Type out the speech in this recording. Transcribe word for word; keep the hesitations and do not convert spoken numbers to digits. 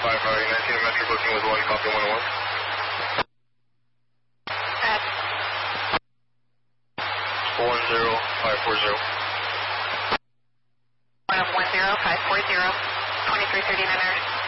five nineteen Metro booking with one, copy one one. At one zero five four zero. one zero five four zero, twenty-three thirty-nine.